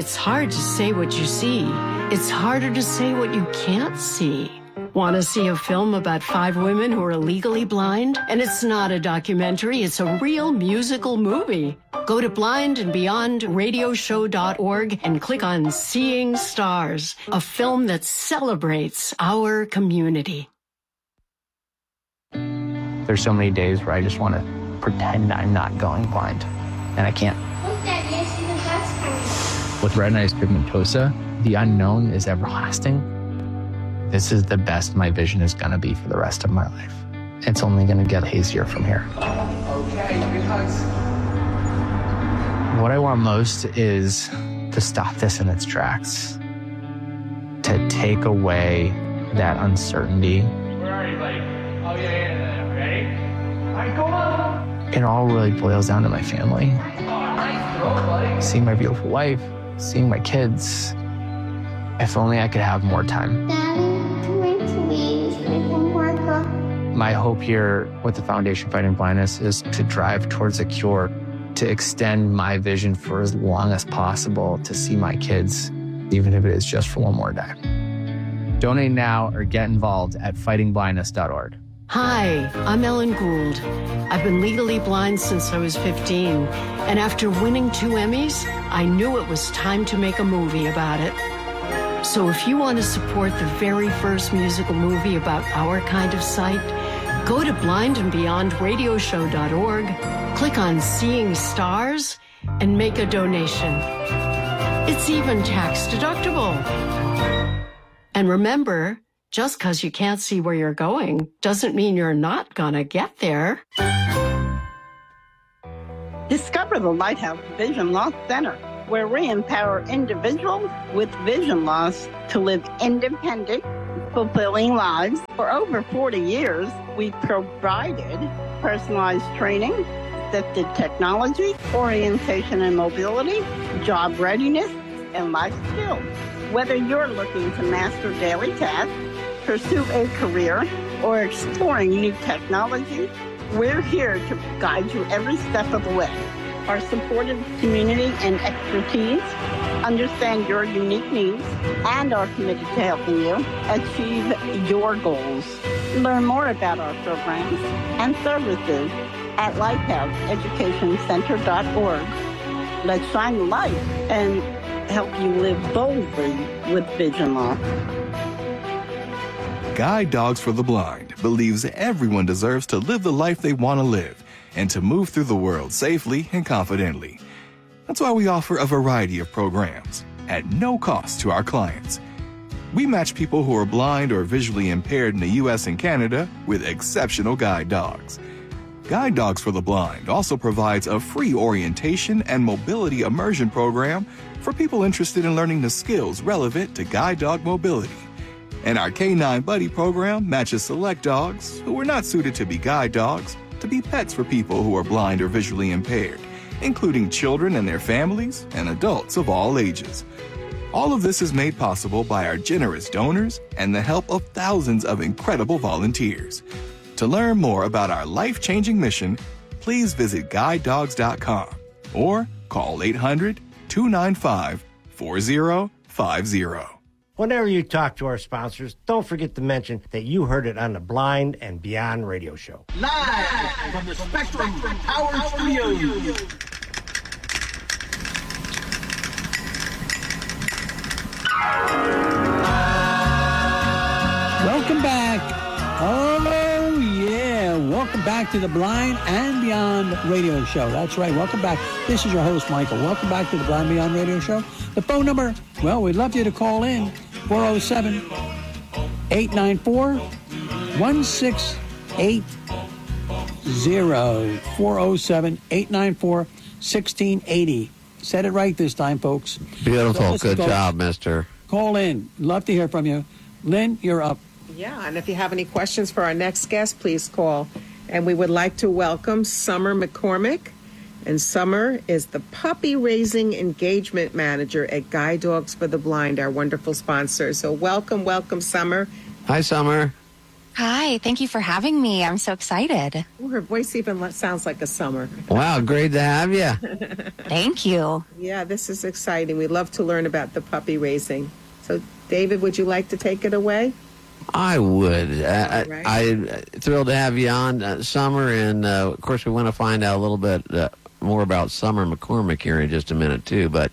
it's hard to say what you see. It's harder to say what you can't see. Want to see a film about 5 women who are legally blind? And it's not a documentary, it's a real musical movie. Go to blindandbeyondradioshow.org and click on Seeing Stars, a film that celebrates our community. There's so many days where I just want to pretend I'm not going blind, and I can't. Look, Dad, you see the bus coming. With retinitis pigmentosa, the unknown is everlasting. This is the best my vision is going to be for the rest of my life. It's only going to get hazier from here. Okay, good hugs. What I want most is to stop this in its tracks, to take away that uncertainty. Where are you, buddy? Oh, yeah. Ready? All right, go on. It all really boils down to my family. Oh, nice throw, buddy. Seeing my beautiful wife, seeing my kids. If only I could have more time. Daddy, please, My hope here with the Foundation Fighting Blindness is to drive towards a cure, to extend my vision for as long as possible, to see my kids, even if it is just for one more day. Donate now or get involved at fightingblindness.org. Hi, I'm Ellen Gould. I've been legally blind since I was 15, and after winning 2 Emmys, I knew it was time to make a movie about it. So if you want to support the very first musical movie about our kind of sight, go to blindandbeyondradioshow.org, click on Seeing Stars, and make a donation. It's even tax deductible. And remember, just because you can't see where you're going doesn't mean you're not gonna get there. Discover the Lighthouse Vision Loss Center, where we empower individuals with vision loss to live independent, fulfilling lives. For over 40 years, we've provided personalized training, assisted technology, orientation and mobility, job readiness, and life skills. Whether you're looking to master daily tasks, pursue a career, or exploring new technology, we're here to guide you every step of the way. Our supportive community and expertise understand your unique needs and are committed to helping you achieve your goals. Learn more about our programs and services at lighthouseeducationcenter.org. Let's shine the light and help you live boldly with vision loss. Guide Dogs for the Blind believes everyone deserves to live the life they want to live and to move through the world safely and confidently. That's why we offer a variety of programs at no cost to our clients. We match people who are blind or visually impaired in the U.S. and Canada with exceptional guide dogs. Guide Dogs for the Blind also provides a free orientation and mobility immersion program for people interested in learning the skills relevant to guide dog mobility. And our K9 Buddy program matches select dogs who are not suited to be guide dogs to be pets for people who are blind or visually impaired, including children and their families and adults of all ages. All of this is made possible by our generous donors and the help of thousands of incredible volunteers. To learn more about our life-changing mission, please visit guidedogs.com or call 800-295-4050. Whenever you talk to our sponsors, don't forget to mention that you heard it on the Blind and Beyond radio show. Live from the Spectrum Power Studios. Welcome back. Oh, yeah. Welcome back to the Blind and Beyond radio show. That's right. Welcome back. This is your host, Michael. Welcome back to the Blind and Beyond radio show. The phone number, well, we'd love you to call in. 407-894-1680. 407-894-1680. Said it right this time, folks. Beautiful. Good job, mister. Call in. Love to hear from you. Lynn, you're up. Yeah, and if you have any questions for our next guest, please call. And we would like to welcome Summer McCormick. And Summer is the Puppy Raising Engagement Manager at Guide Dogs for the Blind, our wonderful sponsor. So welcome, Summer. Hi, Summer. Hi, thank you for having me. I'm so excited. Well, her voice even sounds like a Summer. Wow, great to have you. Thank you. Yeah, this is exciting. We love to learn about the puppy raising. So, David, would you like to take it away? I would. Right. I'm thrilled to have you on, Summer, and of course we want to find out a little bit more about Summer McCormick here in just a minute too. But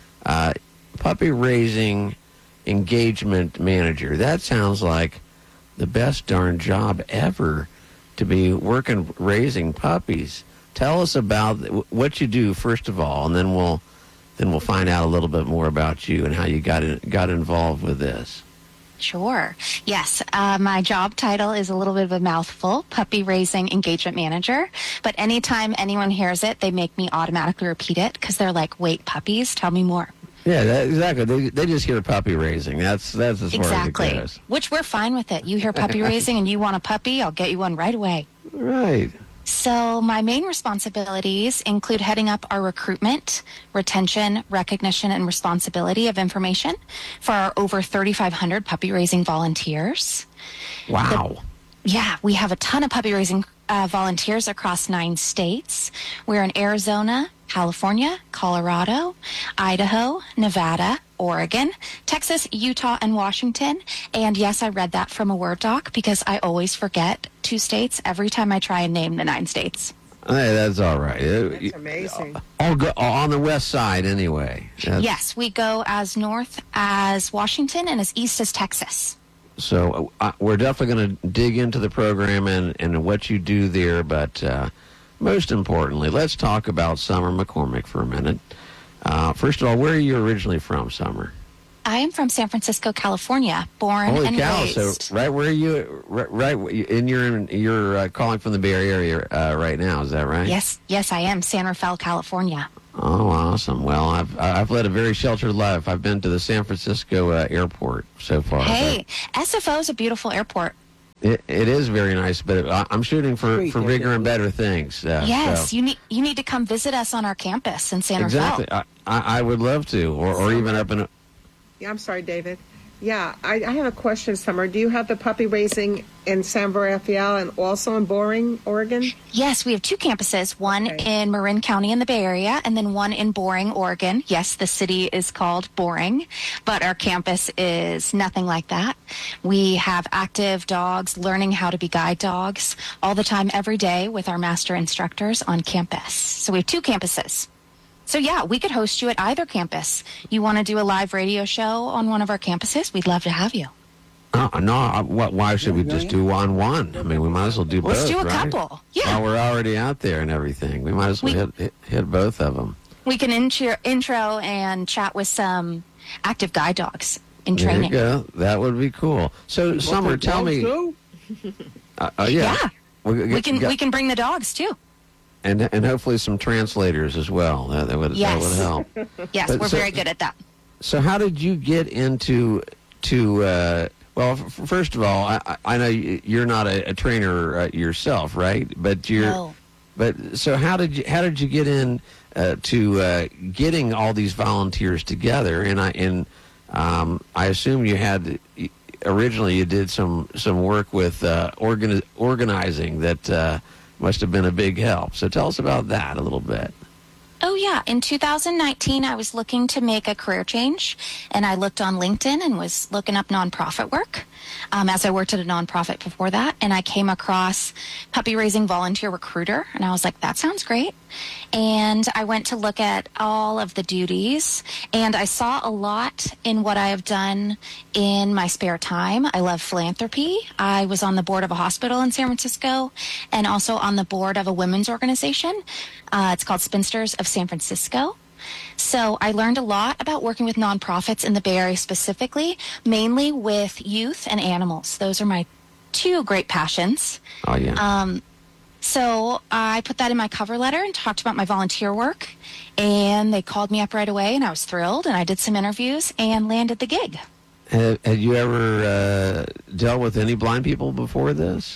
puppy raising engagement manager, that sounds like the best darn job ever, to be working raising puppies. Tell us about what you do first of all, and then we'll find out a little bit more about you and how you got involved with this. Sure. Yes, my job title is a little bit of a mouthful, puppy raising engagement manager. But anytime anyone hears it, they make me automatically repeat it because they're like, "Wait, puppies? Tell me more." Yeah, exactly. They just hear puppy raising. That's as far exactly. as it goes. Which we're fine with it. You hear puppy raising and you want a puppy, I'll get you one right away. Right. So my main responsibilities include heading up our recruitment, retention, recognition, and responsibility of information for our over 3,500 puppy raising volunteers. Wow. Yeah, we have a ton of puppy raising volunteers across 9 states. We're in Arizona, California, Colorado, Idaho, Nevada, Oregon, Texas, Utah, and Washington. And yes, I read that from a Word doc because I always forget 2 states every time I try and name the 9 states. Hey, that's all right. That's amazing. All on the west side, anyway. Yes, we go as north as Washington and as east as Texas. So we're definitely going to dig into the program and what you do there, but most importantly, let's talk about Summer McCormick for a minute. First of all, where are you originally from, Summer? I am from San Francisco, California, born Holy and cow! raised. So right where you and you're calling from the Bay Area right now, is that right? Yes, I am. San Rafael, California. Oh, awesome! Well, I've led a very sheltered life. I've been to the San Francisco airport so far. Hey, SFO is a beautiful airport. It is very nice, but I'm shooting for bigger and better things. Yes, so. You need to come visit us on our campus in San Rafael. Exactly. I would love to, or even up in. Yeah, I'm sorry, David. Yeah, I have a question, Summer. Do you have the puppy raising in San Rafael and also in Boring, Oregon? Yes, we have 2 campuses, one in Marin County in the Bay Area and then one in Boring, Oregon. Yes, the city is called Boring, but our campus is nothing like that. We have active dogs learning how to be guide dogs all the time, every day with our master instructors on campus. So we have 2 campuses. So, yeah, we could host you at either campus. You want to do a live radio show on one of our campuses? We'd love to have you. No, why should we just do one? I mean, we might as well do both, Let's do a right? couple. Yeah. While we're already out there and everything, we might as well hit both of them. We can intro and chat with some active guide dogs in There training. you go. That would be cool. So, Summer, tell me. Yeah. We can bring the dogs, too. And hopefully some translators as well. That would help. Yes, we're very good at that. So how did you get into well, first of all, I know you're not a trainer yourself, right? But No. But so how did you get in to getting all these volunteers together? And I assume you had originally you did some work with organizing that must have been a big help. So tell us about that a little bit. Oh, yeah. In 2019, I was looking to make a career change, and I looked on LinkedIn and was looking up nonprofit work, as I worked at a nonprofit before that, and I came across Puppy Raising Volunteer Recruiter, and I was like, that sounds great. And I went to look at all of the duties, and I saw a lot in what I have done in my spare time. I love philanthropy. I was on the board of a hospital in San Francisco and also on the board of a women's organization. It's called Spinsters of San Francisco. So I learned a lot about working with nonprofits in the Bay Area specifically, mainly with youth and animals. Those are my 2 great passions. Oh, yeah. So I put that in my cover letter and talked about my volunteer work, and they called me up right away, and I was thrilled, and I did some interviews and landed the gig. Had you ever dealt with any blind people before this?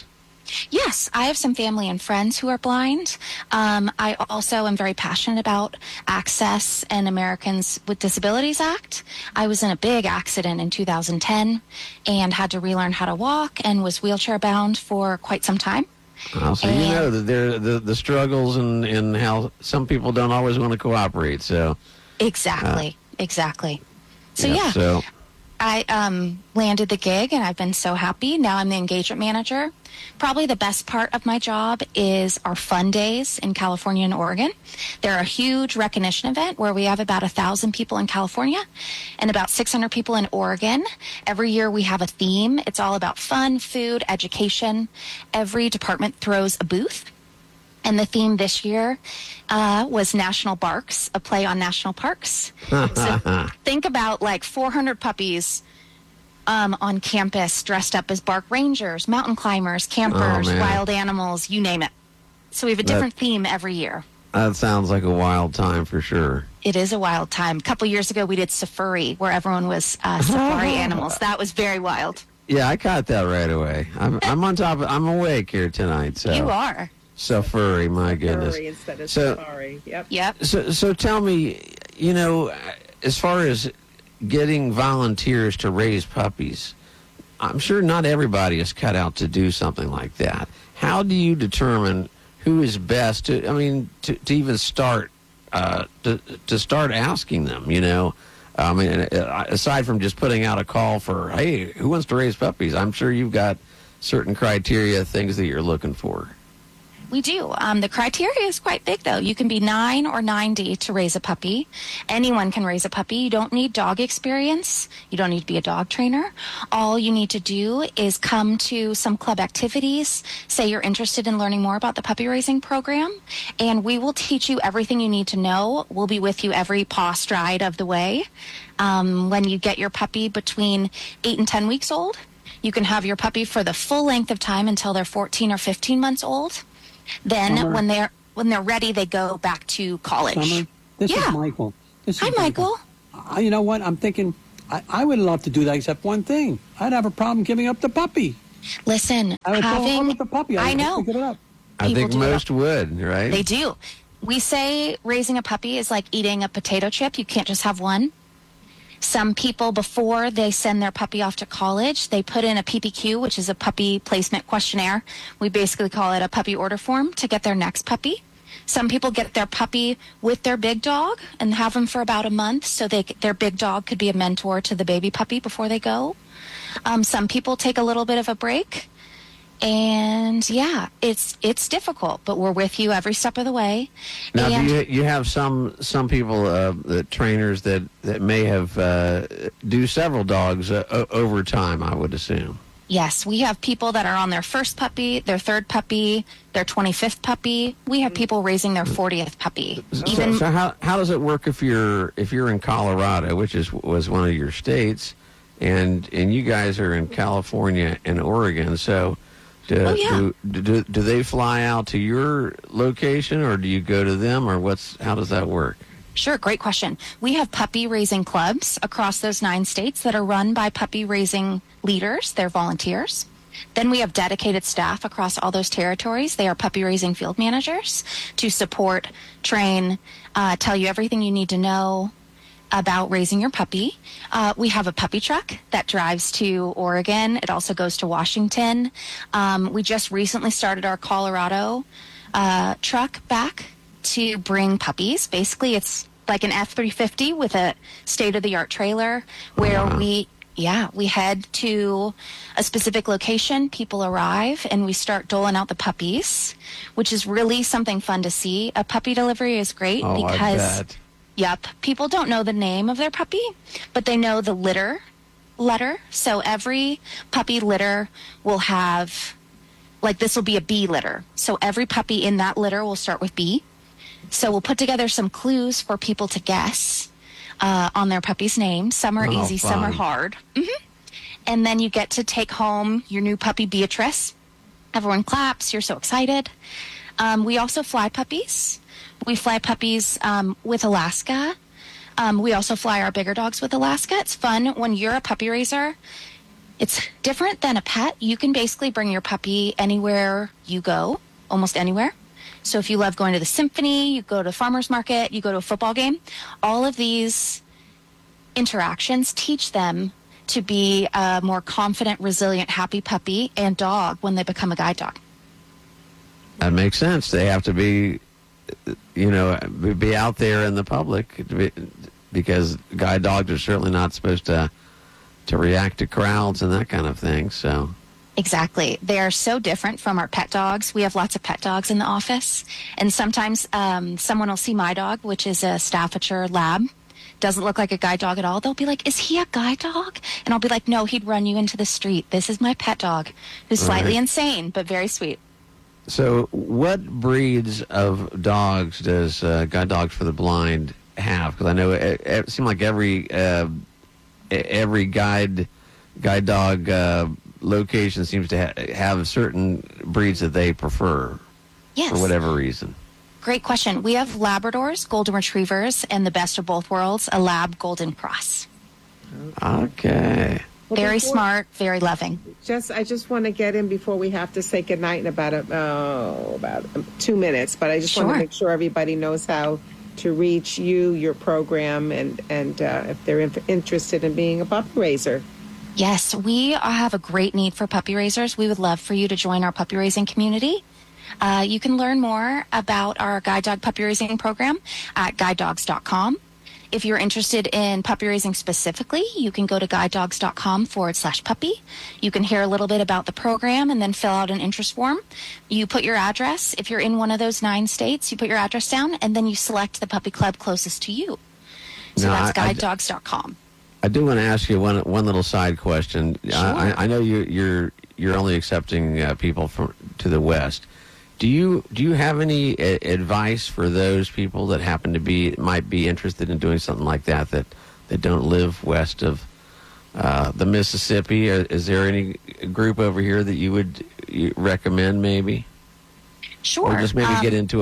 Yes, I have some family and friends who are blind. I also am very passionate about Access and Americans with Disabilities Act. I was in a big accident in 2010 and had to relearn how to walk and was wheelchair bound for quite some time. So you know that there the struggles and how some people don't always want to cooperate. So exactly. So yeah. So I landed the gig, and I've been so happy. Now I'm the engagement manager. Probably the best part of my job is our fun days in California and Oregon. They're a huge recognition event where we have about 1,000 people in California and about 600 people in Oregon. Every year we have a theme. It's all about fun, food, education. Every department throws a booth. And the theme this year was National Barks, a play on national parks. So think about like 400 puppies on campus dressed up as bark rangers, mountain climbers, campers, wild animals, you name it. So we have a different theme every year. That sounds like a wild time for sure. It is a wild time. A couple years ago, we did Safari, where everyone was safari animals. That was very wild. Yeah, I caught that right away. I'm on top of I'm awake here tonight. So you are. Safari, my goodness. Safari instead of safari. Yep. So tell me, as far as getting volunteers to raise puppies, I'm sure not everybody is cut out to do something like that. How do you determine who is best to even start to start asking them? Aside from just putting out a call for, hey, who wants to raise puppies? I'm sure you've got certain criteria, things that you're looking for. We do. The criteria is quite big, though. You can be 9 or 90 to raise a puppy. Anyone can raise a puppy. You don't need dog experience. You don't need to be a dog trainer. All you need to do is come to some club activities, say you're interested in learning more about the puppy raising program, and we will teach you everything you need to know. We'll be with you every paw stride of the way. When you get your puppy between 8 and 10 weeks old, you can have your puppy for the full length of time until they're 14 or 15 months old. Then Summer. when they're ready, they go back to college. Summer, this is Michael. Hi, Michael. You know what? I'm thinking I would love to do that, except one thing. I'd have a problem giving up the puppy. Listen, I would fall in love with the puppy. I know. Pick it up. I think most would, right? They do. We say raising a puppy is like eating a potato chip. You can't just have one. Some people, before they send their puppy off to college, they put in a PPQ, which is a puppy placement questionnaire. We basically call it a puppy order form to get their next puppy. Some people get their puppy with their big dog and have them for about a month so their big dog could be a mentor to the baby puppy before they go. Some people take a little bit of a break. And yeah, it's difficult, but we're with you every step of the way. Now, you have some people, the trainers that may have do several dogs over time, I would assume. Yes, we have people that are on their first puppy, their third puppy, their 25th puppy. We have people raising their 40th puppy. So how does it work if you're in Colorado, which was one of your states, and you guys are in California and Oregon? So do they fly out to your location, or do you go to them, or how does that work? Sure, great question. We have puppy raising clubs across those 9 states that are run by puppy raising leaders. They're volunteers. Then we have dedicated staff across all those territories. They are puppy raising field managers to support, train, tell you everything you need to know about raising your puppy. We have a puppy truck that drives to Oregon. It also goes to Washington. We just recently started our Colorado truck back to bring puppies. Basically, it's like an F-350 with a state-of-the-art trailer where we head to a specific location, people arrive, and we start doling out the puppies, which is really something fun to see. A puppy delivery is great because... I bet. Yep. People don't know the name of their puppy, but they know the letter. So every puppy litter will have, this will be a B litter. So every puppy in that litter will start with B. So we'll put together some clues for people to guess on their puppy's name. Some are easy, fun. some are hard. Mm-hmm. And then you get to take home your new puppy, Beatrice. Everyone claps. You're so excited. We also fly puppies. We fly puppies with Alaska. We also fly our bigger dogs with Alaska. It's fun when you're a puppy raiser. It's different than a pet. You can basically bring your puppy anywhere you go, almost anywhere. So if you love going to the symphony, you go to the farmer's market, you go to a football game, all of these interactions teach them to be a more confident, resilient, happy puppy and dog when they become a guide dog. That makes sense. They have to be, be out there in the public because guide dogs are certainly not supposed to react to crowds and that kind of thing. So exactly. They are so different from our pet dogs. We have lots of pet dogs in the office. And sometimes someone will see my dog, which is a Staffordshire Lab. Doesn't look like a guide dog at all. They'll be like, is he a guide dog? And I'll be like, no, he'd run you into the street. This is my pet dog, who's slightly insane, but very sweet. So what breeds of dogs does Guide Dogs for the Blind have? Because I know it seems like every guide dog location seems to have certain breeds that they prefer for whatever reason. Great question. We have Labradors, Golden Retrievers, and the best of both worlds, a Lab Golden Cross. Okay. Very smart, very loving. I just want to get in before we have to say goodnight in about 2 minutes, but I just want to make sure everybody knows how to reach you, your program, and if they're interested in being a puppy raiser. Yes, we have a great need for puppy raisers. We would love for you to join our puppy raising community. You can learn more about our guide dog puppy raising program at guidedogs.com. If you're interested in puppy raising specifically, you can go to guidedogs.com/puppy. You can hear a little bit about the program and then fill out an interest form. You put your address. If you're in one of those 9 states, you put your address down, and then you select the puppy club closest to you. So that's guidedogs.com. I do want to ask you one little side question. Sure. I know you're only accepting people to the West. Do you have any advice for those people that might be interested in doing something like that don't live west of the Mississippi? Is there any group over here that you would recommend maybe? Sure. Or just maybe get into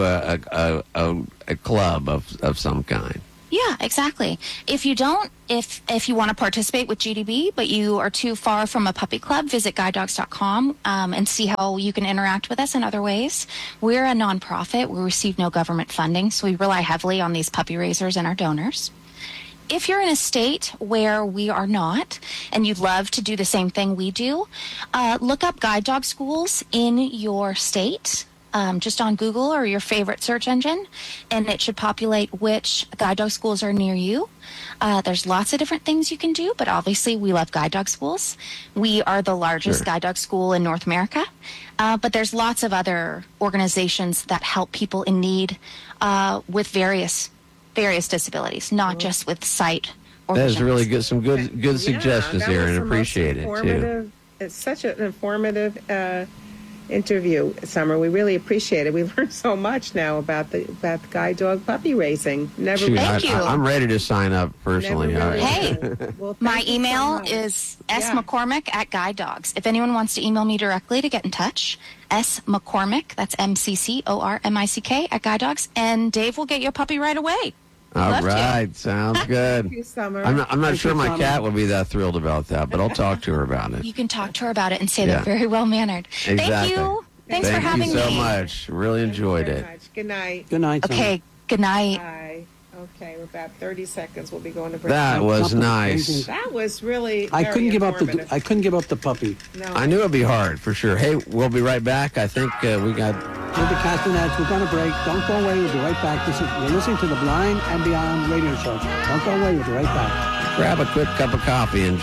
a club of some kind. Yeah, exactly. If you want to participate with GDB, but you are too far from a puppy club, visit guidedogs.com and see how you can interact with us in other ways. We're a nonprofit. We receive no government funding, so we rely heavily on these puppy raisers and our donors. If you're in a state where we are not, and you'd love to do the same thing we do, look up guide dog schools in your state. Just on Google or your favorite search engine, and it should populate which guide dog schools are near you. There's lots of different things you can do, but obviously we love guide dog schools. We are the largest guide dog school in North America, but there's lots of other organizations that help people in need with various disabilities, not just with sight or That vision. is really good. Some good suggestions here, and appreciate it too. It's such an informative interview, Summer. We really appreciate it. We learned so much now about the guide dog puppy raising. Thank you. I'm ready to sign up personally. Hey, my email is smccormick@guide dogs. If anyone wants to email me directly to get in touch, smccormick, that's MCCORMICK @guide dogs, and Dave will get you a puppy right away. All right, sounds good. Thank you, Summer. I'm not sure my cat would be that thrilled about that, but I'll talk to her about it. You can talk to her about it and say they're very well mannered. Exactly. Thank you. Thanks for having me. Thank you so much. Really enjoyed it. Good night. Good night. Okay. Good night. Bye. Okay, we're about 30 seconds. We'll be going to break. That was nice. That was really. I couldn't give up informative. I couldn't give up the puppy. No. I knew it'd be hard for sure. Hey, we'll be right back. I think we got. With the Castanets, we're going to break. Don't go away. We'll be right back. You're listening to the Blind and Beyond radio show. Don't go away. We'll be right back. Grab a quick cup of coffee and